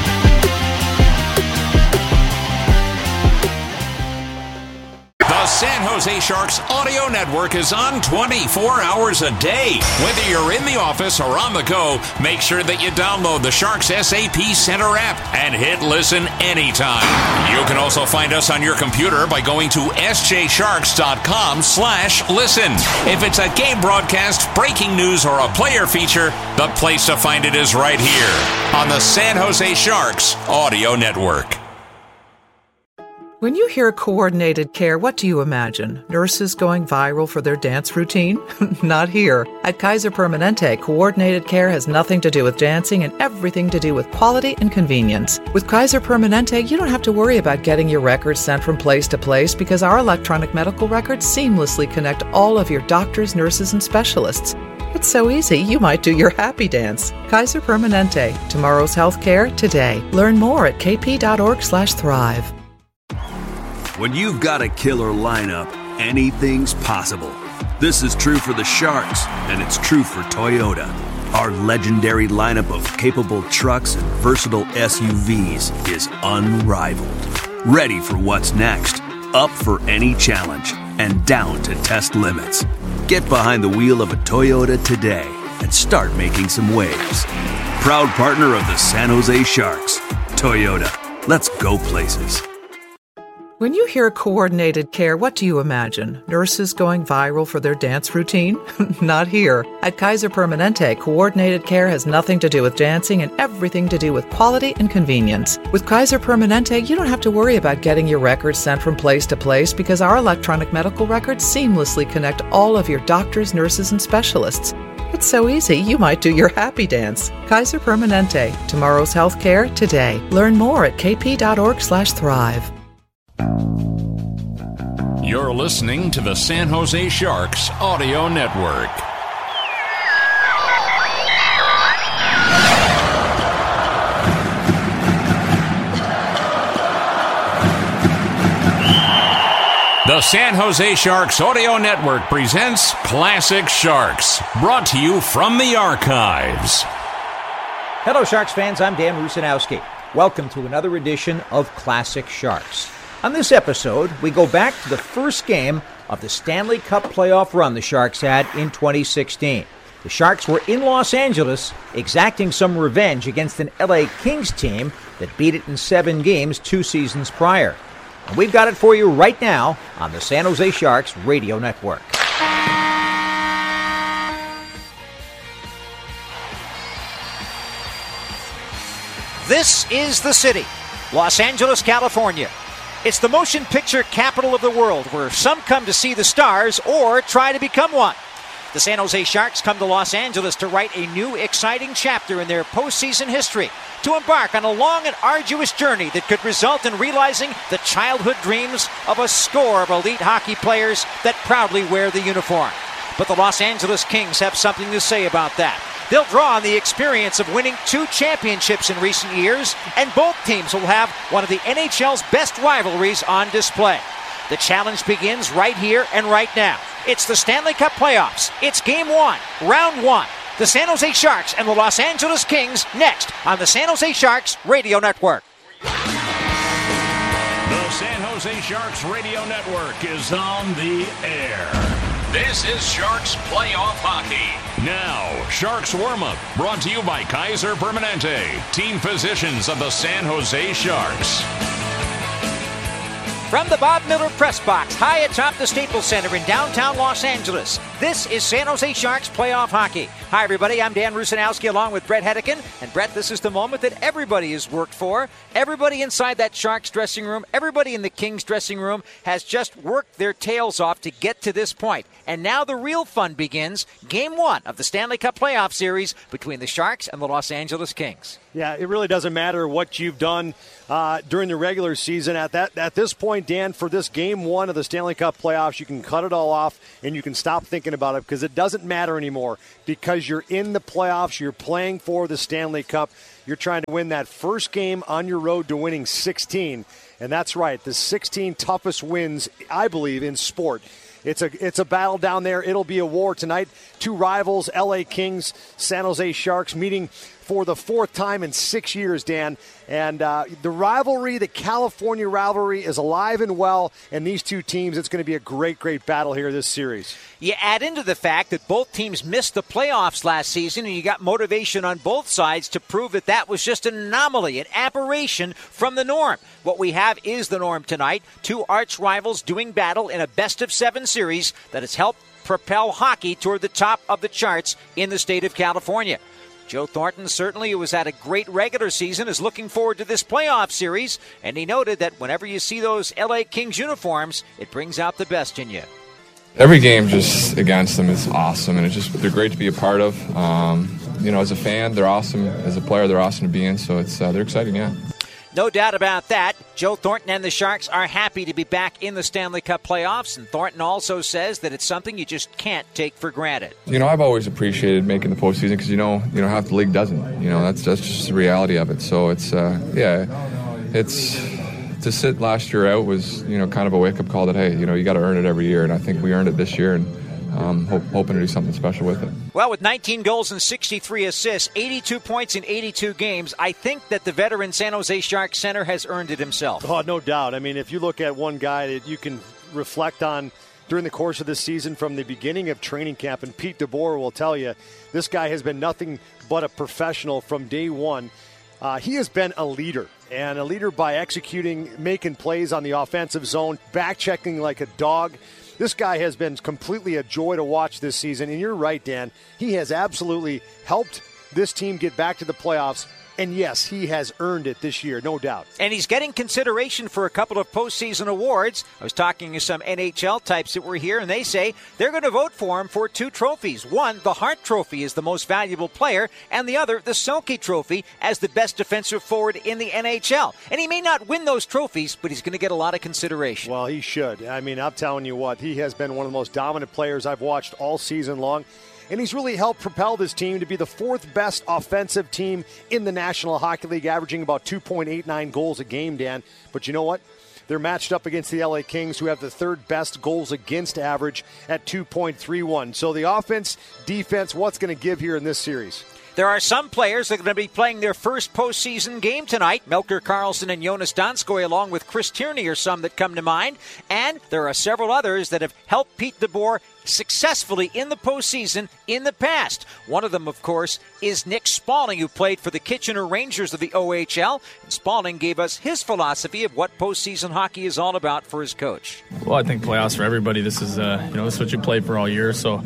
The San Jose Sharks Audio Network is on twenty-four hours a day. Whether you're in the office or on the go, make sure that you download the Sharks S A P Center app and hit listen anytime. You can also find us on your computer by going to s j sharks dot com slash listen. If it's a game broadcast, breaking news, or a player feature, the place to find it is right here on the San Jose Sharks Audio Network. When you hear coordinated care, what do you imagine? Nurses going viral for their dance routine? Not here. At Kaiser Permanente, coordinated care has nothing to do with dancing and everything to do with quality and convenience. With Kaiser Permanente, you don't have to worry about getting your records sent from place to place because our electronic medical records seamlessly connect all of your doctors, nurses, and specialists. It's so easy, you might do your happy dance. Kaiser Permanente. Tomorrow's healthcare today. Learn more at k p dot org slash thrive. When you've got a killer lineup, anything's possible. This is true for the Sharks, and it's true for Toyota. Our legendary lineup of capable trucks and versatile S U Vs is unrivaled. Ready for what's next, up for any challenge, and down to test limits. Get behind the wheel of a Toyota today and start making some waves. Proud partner of the San Jose Sharks, Toyota. Let's go places. When you hear coordinated care, what do you imagine? Nurses going viral for their dance routine? Not here. At Kaiser Permanente, coordinated care has nothing to do with dancing and everything to do with quality and convenience. With Kaiser Permanente, you don't have to worry about getting your records sent from place to place because our electronic medical records seamlessly connect all of your doctors, nurses, and specialists. It's so easy, you might do your happy dance. Kaiser Permanente. Tomorrow's healthcare today. Learn more at k p dot org slash thrive. You're listening to the San Jose Sharks Audio Network. The San Jose Sharks Audio Network presents Classic Sharks, brought to you from the archives. Hello, Sharks fans. I'm Dan Rusanowski. Welcome to another edition of Classic Sharks. On this episode, we go back to the first game of the Stanley Cup playoff run the Sharks had in twenty sixteen. The Sharks were in Los Angeles, exacting some revenge against an L A Kings team that beat it in seven games two seasons prior. And we've got it for you right now on the San Jose Sharks Radio Network. This is the city, Los Angeles, California. It's the motion picture capital of the world, where some come to see the stars or try to become one. The San Jose Sharks come to Los Angeles to write a new, exciting chapter in their postseason history, to embark on a long and arduous journey that could result in realizing the childhood dreams of a score of elite hockey players that proudly wear the uniform. But the Los Angeles Kings have something to say about that. They'll draw on the experience of winning two championships in recent years, and both teams will have one of the N H L's best rivalries on display. The challenge begins right here and right now. It's the Stanley Cup playoffs. It's game one, round one. The San Jose Sharks and the Los Angeles Kings next on the San Jose Sharks Radio Network. The San Jose Sharks Radio Network is on the air. This is Sharks Playoff Hockey. Now, Sharks Warm-Up, brought to you by Kaiser Permanente, team physicians of the San Jose Sharks. From the Bob Miller Press Box, high atop the Staples Center in downtown Los Angeles, this is San Jose Sharks playoff hockey. Hi, everybody. I'm Dan Rusanowski along with Brett Hedican. And, Brett, this is the moment that everybody has worked for. Everybody inside that Sharks dressing room, everybody in the Kings dressing room has just worked their tails off to get to this point. And now the real fun begins. Game one of the Stanley Cup playoff series between the Sharks and the Los Angeles Kings. Yeah, it really doesn't matter what you've done uh, during the regular season. At that, at this point, Dan, for this game one of the Stanley Cup playoffs, you can cut it all off and you can stop thinking about it because it doesn't matter anymore because you're in the playoffs. You're playing for the Stanley Cup. You're trying to win that first game on your road to winning sixteen. And that's right, the sixteen toughest wins, I believe, in sport. It's a it's a battle down there. It'll be a war tonight. Two rivals, L A Kings, San Jose Sharks, meeting for the fourth time in six years, Dan. And uh, the rivalry, the California rivalry, is alive and well. And these two teams, it's going to be a great, great battle here this series. You add into the fact that both teams missed the playoffs last season, and you got motivation on both sides to prove that that was just an anomaly, an aberration from the norm. What we have is the norm tonight. Two arch rivals doing battle in a best-of-seven series that has helped propel hockey toward the top of the charts in the state of California. Joe Thornton certainly was at a great regular season, is looking forward to this playoff series, and he noted that whenever you see those L A Kings uniforms, it brings out the best in you. Every game just against them is awesome, and it's just they're great to be a part of. Um, you know, as a fan, they're awesome. As a player, they're awesome to be in, so it's uh, they're exciting, yeah. No doubt about that. Joe Thornton and the Sharks are happy to be back in the Stanley Cup playoffs, and Thornton also says that it's something you just can't take for granted. You know, I've always appreciated making the postseason because, you know, you know, half the league doesn't. You know, that's that's just the reality of it. So it's, uh, yeah, it's to sit last year out was, you know, kind of a wake-up call that, hey, you know, you got to earn it every year, and I think we earned it this year, and Um, hope, hoping to do something special with it. Well, with nineteen goals and sixty-three assists, eighty-two points in eighty-two games, I think that the veteran San Jose Sharks center has earned it himself. Oh, no doubt. I mean, if you look at one guy that you can reflect on during the course of this season from the beginning of training camp, and Pete DeBoer will tell you, this guy has been nothing but a professional from day one. Uh, he has been a leader, and a leader by executing, making plays on the offensive zone, back-checking like a dog. This guy has been completely a joy to watch this season, and you're right, Dan. He has absolutely helped this team get back to the playoffs, and yes, he has earned it this year, no doubt. And he's getting consideration for a couple of postseason awards. I was talking to some N H L types that were here, and they say they're going to vote for him for two trophies. One, the Hart Trophy is the most valuable player, and the other, the Selke Trophy, as the best defensive forward in the N H L. And he may not win those trophies, but he's going to get a lot of consideration. Well, he should. I mean, I'm telling you what, he has been one of the most dominant players I've watched all season long. And he's really helped propel this team to be the fourth best offensive team in the National Hockey League, averaging about two point eight nine goals a game, Dan. But you know what? They're matched up against the L A Kings, who have the third best goals against average at two point three one. So the offense, defense, what's going to give here in this series? There are some players that are going to be playing their first postseason game tonight. Melker Karlsson and Jonas Donskoy, along with Chris Tierney, are some that come to mind. And there are several others that have helped Pete DeBoer successfully in the postseason in the past. One of them, of course, is Nick Spaulding, who played for the Kitchener Rangers of the O H L. And Spaulding gave us his philosophy of what postseason hockey is all about for his coach. Well, I think playoffs for everybody. This is, uh, you know, this is what you play for all year. So,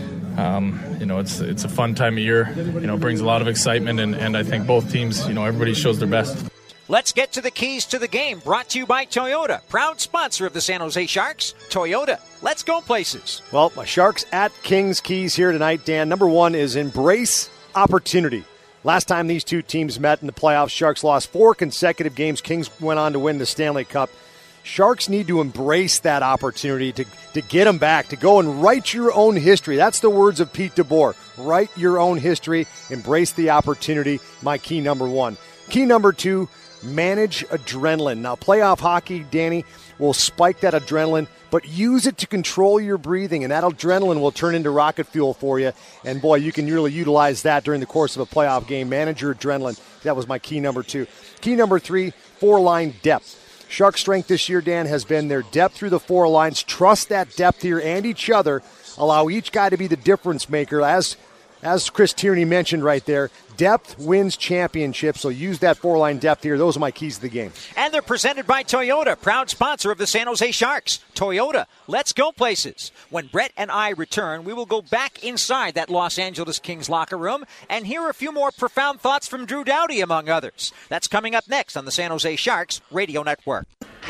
um, you know, it's it's a fun time of year. You know, brings a lot of excitement, and, and I think both teams, you know, everybody shows their best. Let's get to the keys to the game, brought to you by Toyota, proud sponsor of the San Jose Sharks. Toyota, let's go places. Well, my Sharks at Kings keys here tonight, Dan. Number one is embrace opportunity. Last time these two teams met in the playoffs, Sharks lost four consecutive games. Kings went on to win the Stanley Cup. Sharks need to embrace that opportunity to, to get them back, to go and write your own history. That's the words of Pete DeBoer. Write your own history. Embrace the opportunity. My key number one. Key number two, manage adrenaline. Now, playoff hockey, Danny, will spike that adrenaline, but use it to control your breathing, and that adrenaline will turn into rocket fuel for you. And, boy, you can really utilize that during the course of a playoff game. Manage your adrenaline. That was my key number two. Key number three, four-line depth. Sharks' strength this year, Dan, has been their depth through the four lines. Trust that depth here and each other. Allow each guy to be the difference maker as as Chris Tierney mentioned right there, depth wins championships, so use that four-line depth here. Those are my keys to the game. And they're presented by Toyota, proud sponsor of the San Jose Sharks. Toyota, let's go places. When Brett and I return, we will go back inside that Los Angeles Kings locker room and hear a few more profound thoughts from Drew Doughty, among others. That's coming up next on the San Jose Sharks Radio Network.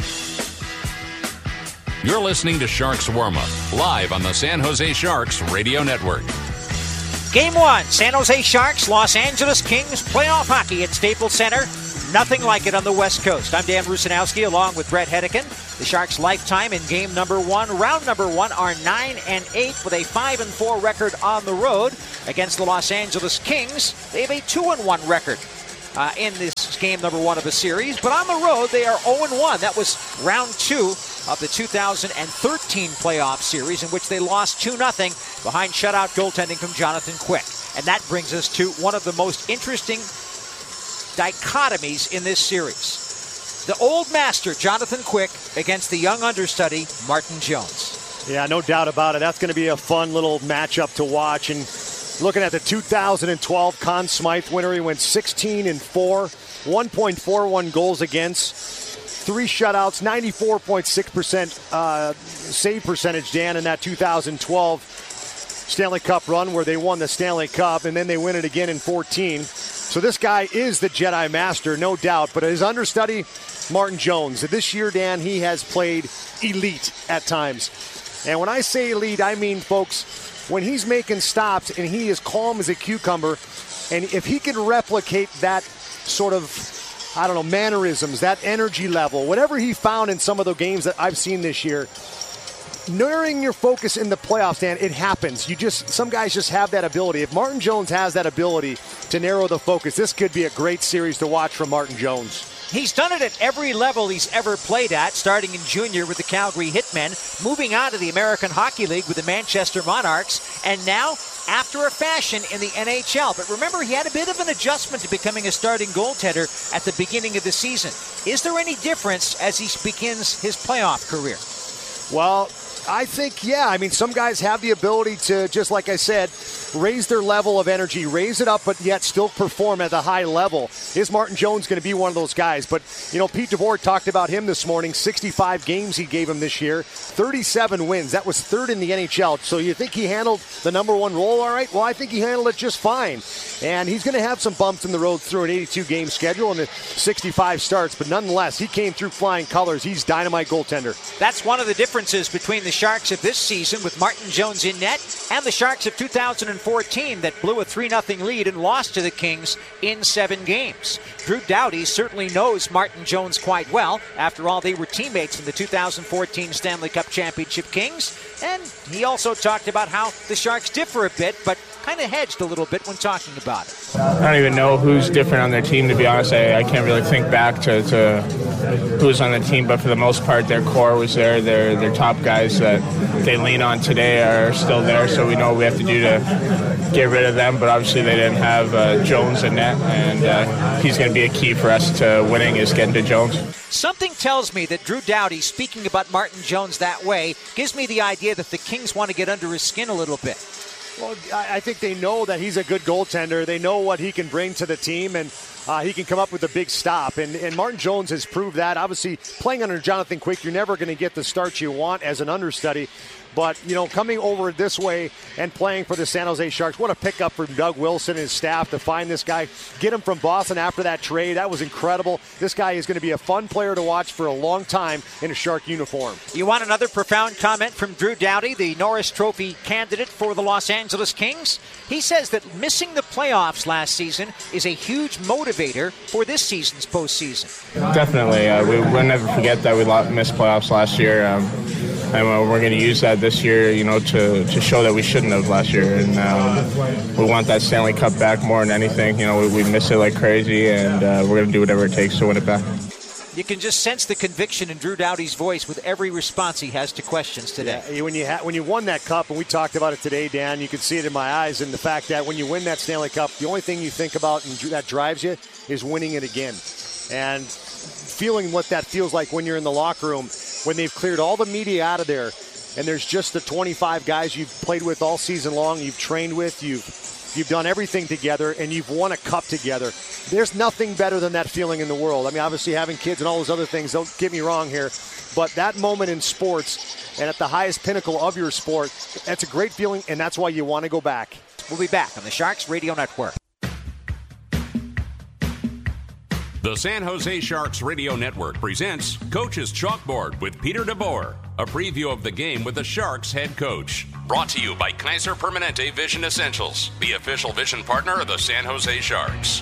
You're listening to Sharks Warm Up, live on the San Jose Sharks Radio Network. Game one, San Jose Sharks, Los Angeles Kings, playoff hockey at Staples Center. Nothing like it on the West Coast. I'm Dan Rusanowski along with Brett Hedican. The Sharks' lifetime in game number one, round number one, are nine and eight with a five and four record on the road against the Los Angeles Kings. They have a two and one record uh, in this game number one of the series, but on the road they are oh and one. That was round two of the two thousand thirteen playoff series, in which they lost two nothing behind shutout goaltending from Jonathan Quick. And that brings us to one of the most interesting dichotomies in this series. The old master, Jonathan Quick, against the young understudy, Martin Jones. Yeah, no doubt about it. That's going to be a fun little matchup to watch. And looking at the two thousand twelve Conn Smythe winner, he went sixteen and four, one point four one goals against, three shutouts, ninety-four point six percent uh, save percentage, Dan, in that two thousand twelve Stanley Cup run where they won the Stanley Cup, and then they win it again in fourteen. So this guy is the Jedi Master, no doubt. But his understudy, Martin Jones. This year, Dan, he has played elite at times. And when I say elite, I mean, folks, when he's making stops and he is calm as a cucumber, and if he can replicate that sort of, I don't know, mannerisms, that energy level, whatever he found in some of the games that I've seen this year, narrowing your focus in the playoffs, Dan, it happens. You just, some guys just have that ability. If Martin Jones has that ability to narrow the focus, this could be a great series to watch from Martin Jones. He's done it at every level he's ever played at, starting in junior with the Calgary Hitmen, moving on to the American Hockey League with the Manchester Monarchs, and now after a fashion in the N H L. But remember, he had a bit of an adjustment to becoming a starting goaltender at the beginning of the season. Is there any difference as he begins his playoff career? Well, I think, yeah. I mean, some guys have the ability to, just like I said, raise their level of energy, raise it up, but yet still perform at the high level. Is Martin Jones going to be one of those guys? But, you know, Pete DeBoer talked about him this morning. sixty-five games he gave him this year, thirty-seven wins. That was third in the N H L. So you think he handled the number one role all right? Well, I think he handled it just fine. And he's going to have some bumps in the road through an eighty-two game schedule and the sixty-five starts. But nonetheless, he came through flying colors. He's dynamite goaltender. That's one of the differences between the Sharks of this season with Martin Jones in net and the Sharks of two thousand fourteen that blew a three nothing lead and lost to the Kings in seven games. Drew Doughty certainly knows Martin Jones quite well. After all, they were teammates in the two thousand fourteen Stanley Cup Championship Kings. And he also talked about how the Sharks differ a bit, but kind of hedged a little bit when talking about it. I don't even know who's different on their team, to be honest. I, I can't really think back to, to who's on the team, but for the most part, their core was there. Their, their top guys that they lean on today are still there, so we know what we have to do to get rid of them, but obviously they didn't have uh, Jones in net, and uh, he's going to be a key for us to winning is getting to Jones. Something tells me that Drew Doughty, speaking about Martin Jones that way, gives me the idea that the Kings want to get under his skin a little bit. Well, I think they know that he's a good goaltender. They know what he can bring to the team, and uh, he can come up with a big stop. And, and Martin Jones has proved that. Obviously, playing under Jonathan Quick, you're never going to get the start you want as an understudy. But, you know, coming over this way and playing for the San Jose Sharks, what a pickup from Doug Wilson and his staff to find this guy, get him from Boston after that trade. That was incredible. This guy is going to be a fun player to watch for a long time in a Shark uniform. You want another profound comment from Drew Doughty, the Norris Trophy candidate for the Los Angeles Kings? He says that missing the playoffs last season is a huge motivator for this season's postseason. Definitely. Uh, we, we'll never forget that we missed playoffs last year. Um, and we're going to use that this year, you know, to, to show that we shouldn't have last year. And um, we want that Stanley Cup back more than anything. You know, we, we miss it like crazy, and uh, we're going to do whatever it takes to win it back. You can just sense the conviction in Drew Doughty's voice with every response he has to questions today. Yeah, when you ha- when you won that cup, and we talked about it today, Dan, you can see it in my eyes, and the fact that when you win that Stanley Cup, the only thing you think about and that drives you is winning it again. And feeling what that feels like when you're in the locker room, when they've cleared all the media out of there, and there's just the twenty-five guys you've played with all season long, you've trained with, you've if you've done everything together and you've won a cup together, there's nothing better than that feeling in the world. I mean, obviously having kids and all those other things, don't get me wrong here, but that moment in sports and at the highest pinnacle of your sport, that's a great feeling, and that's why you want to go back. We'll be back on the Sharks Radio Network. The San Jose Sharks Radio Network presents Coach's Chalkboard with Peter DeBoer, a preview of the game with the Sharks head coach. Brought to you by Kaiser Permanente Vision Essentials, the official vision partner of the San Jose Sharks.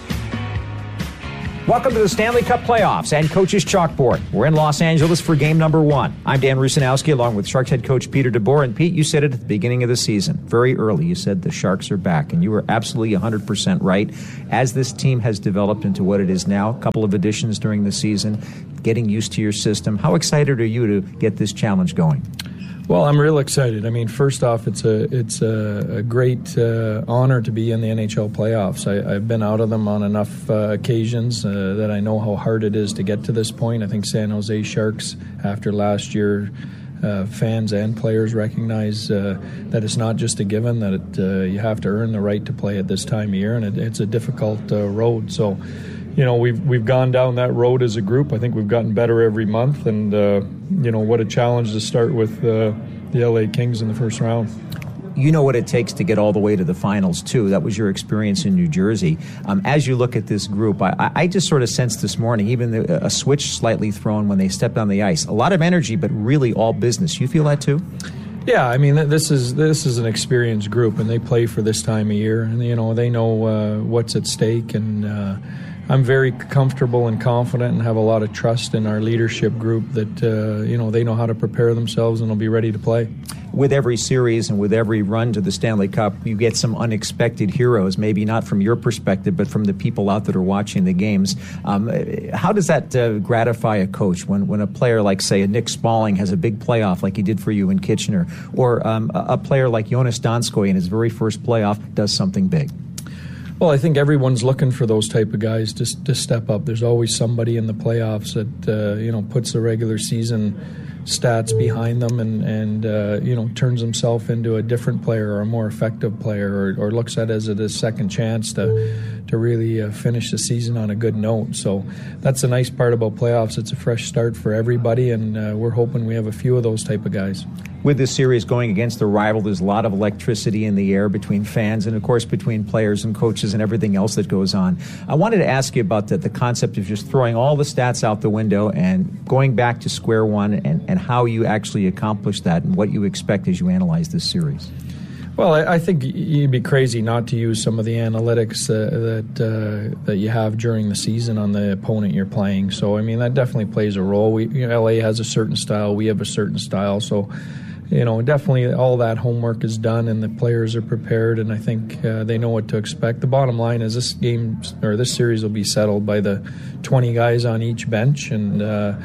Welcome to the Stanley Cup playoffs and Coach's Chalkboard. We're in Los Angeles for game number one. I'm Dan Rusanowski along with Sharks head coach Peter DeBoer. And Pete, you said it at the beginning of the season, very early. You said the Sharks are back, and you were absolutely one hundred percent right. As this team has developed into what it is now, a couple of additions during the season, getting used to your system, how excited are you to get this challenge going? Well, I'm real excited. I mean, first off, it's a it's a, a great uh, honor to be in the N H L playoffs. I, I've been out of them on enough uh, occasions uh, that I know how hard it is to get to this point. I think San Jose Sharks, after last year, uh, fans and players recognize uh, that it's not just a given, that it, uh, you have to earn the right to play at this time of year, and it, it's a difficult uh, road. So, you know, we've we've gone down that road as a group. I think we've gotten better every month, and uh, you know, what a challenge to start with uh, the L A Kings in the first round. You know what it takes to get all the way to the finals, too. That was your experience in New Jersey. Um, as you look at this group, I, I just sort of sensed this morning, even the, a switch slightly thrown when they stepped on the ice. A lot of energy, but really all business. You feel that, too? Yeah, I mean, this is this is an experienced group, and they play for this time of year, and you know, they know uh, what's at stake, and uh, I'm very comfortable and confident and have a lot of trust in our leadership group that, uh, you know, they know how to prepare themselves and will be ready to play. With every series and with every run to the Stanley Cup, you get some unexpected heroes, maybe not from your perspective, but from the people out that are watching the games. Um, how does that uh, gratify a coach when, when a player like, say, a Nick Spaulding has a big playoff like he did for you in Kitchener, or um, a, a player like Jonas Donskoy in his very first playoff does something big? Well, I think everyone's looking for those type of guys to, to step up. There's always somebody in the playoffs that uh, you know puts the regular season stats behind them and, and uh, you know turns himself into a different player or a more effective player, or, or looks at it as a second chance to to really uh, finish the season on a good note. So that's the nice part about playoffs. It's a fresh start for everybody, and uh, we're hoping we have a few of those type of guys. With this series going against the rival, there's a lot of electricity in the air between fans and, of course, between players and coaches and everything else that goes on. I wanted to ask you about the, the concept of just throwing all the stats out the window and going back to square one, and, and how you actually accomplish that and what you expect as you analyze this series. Well, I, I think you'd be crazy not to use some of the analytics uh, that uh, that you have during the season on the opponent you're playing. So, I mean, that definitely plays a role. We, you know, L A has a certain style. We have a certain style. So, you know, definitely all that homework is done, and the players are prepared, and I think uh, they know what to expect. The bottom line is this game or this series will be settled by the twenty guys on each bench, and uh,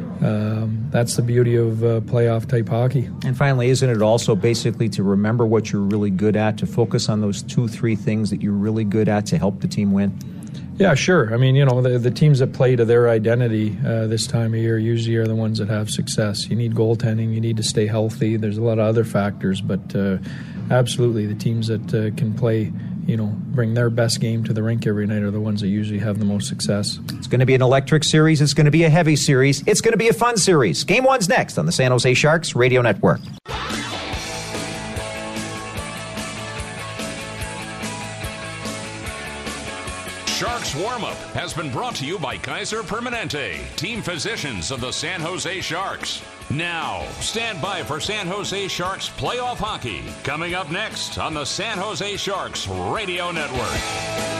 um, that's the beauty of uh, playoff-type hockey. And finally, isn't it also basically to remember what you're really good at, to focus on those two, three things that you're really good at to help the team win? Yeah, sure. I mean, you know, the, the teams that play to their identity uh, this time of year usually are the ones that have success. You need goaltending. You need to stay healthy. There's a lot of other factors, but uh, absolutely the teams that uh, can play, you know, bring their best game to the rink every night are the ones that usually have the most success. It's going to be an electric series. It's going to be a heavy series. It's going to be a fun series. Game one's next on the San Jose Sharks Radio Network. Sharks Warm-Up has been brought to you by Kaiser Permanente, team physicians of the San Jose Sharks. Now, stand by for San Jose Sharks playoff hockey, coming up next on the San Jose Sharks Radio Network.